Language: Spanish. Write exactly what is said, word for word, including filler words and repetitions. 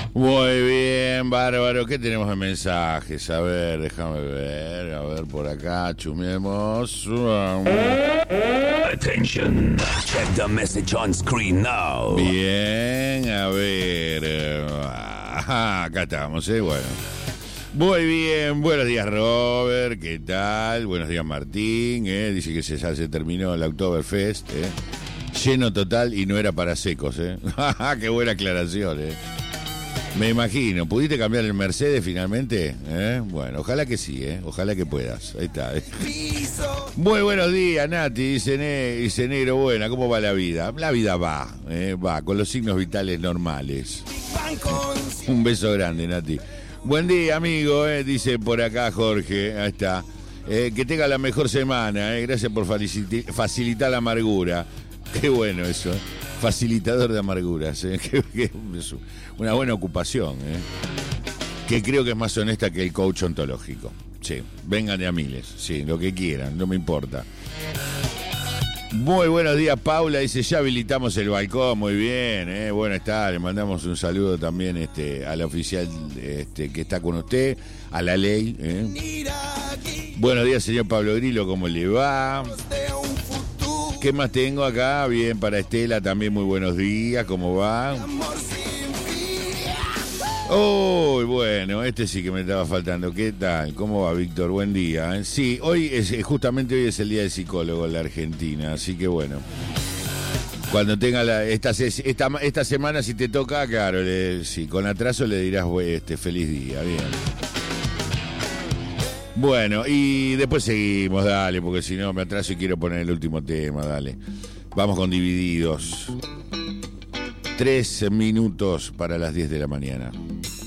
Muy bien, bárbaro. ¿Qué tenemos de mensajes? A ver, déjame ver. A ver, por acá, chumemos. Attention. Check the message on screen now. Bien, a ver. Ajá, acá estamos, ¿eh? Bueno. Muy bien, buenos días, Robert. ¿Qué tal? Buenos días, Martín. ¿eh? Dice que se, ya se terminó el Oktoberfest. ¿eh? Lleno total y no era para secos, ¿eh? Qué buena aclaración, ¿eh? Me imagino. ¿Pudiste cambiar el Mercedes finalmente? ¿Eh? Bueno, ojalá que sí, ¿eh? Ojalá que puedas. Ahí está. ¿eh? Muy buenos días, Nati. Dice, ne dice Negro, buena, ¿cómo va la vida? La vida va, ¿eh? va, con los signos vitales normales. Un beso grande, Nati. Buen día, amigo, ¿eh? dice por acá Jorge. Ahí está. Eh, que tenga la mejor semana, ¿eh? Gracias por facilitar la amargura. Qué bueno eso, ¿eh? Facilitador de amarguras, ¿eh? que, que es una buena ocupación, ¿eh? que creo que es más honesta que el coach ontológico. Sí, vengan de a miles, sí, lo que quieran, no me importa. Muy buenos días, Paula, dice, ya habilitamos el balcón, muy bien, ¿eh? bueno está, le mandamos un saludo también este, a la oficial este, que está con usted, a la ley. ¿eh? Buenos días, señor Pablo Grillo, ¿cómo le va? ¿Qué más tengo acá? Bien, para Estela también muy buenos días, ¿cómo va? Oh, bueno, este sí que me estaba faltando. ¿Qué tal? ¿Cómo va, Víctor? Buen día. Sí, hoy es, justamente hoy es el día del psicólogo en la Argentina, así que bueno. Cuando tenga la, esta, esta, esta semana, si te toca, claro, le, sí, con atraso le dirás este, feliz día, bien. Bueno, y después seguimos, dale, porque si no me atraso y quiero poner el último tema, dale. Vamos con Divididos. Tres minutos para las diez de la mañana.